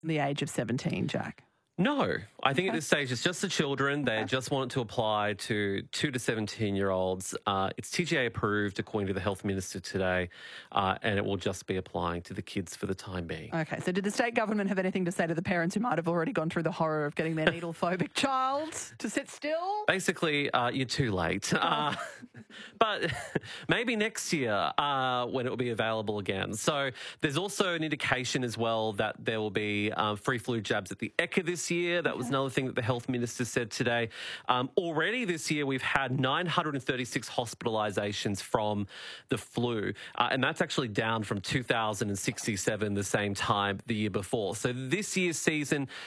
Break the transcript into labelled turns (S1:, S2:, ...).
S1: the age of 17, Jack?
S2: No, I think at this stage it's just the children. They just want it to apply to 2 to 17-year-olds. It's TGA approved according to the Health Minister today, and it will just be applying to the kids for the time being.
S1: Okay, so did the state government have anything to say to the parents who might have already gone through the horror of getting their needle-phobic child to sit still?
S2: Basically, you're too late. But maybe next year when it will be available again. So there's also an indication as well that there will be free flu jabs at the ECA this year. That was another thing that the Health Minister said today. Already this year, we've had 936 hospitalisations from the flu, and that's actually down from 2,067 the same time the year before. So this year's season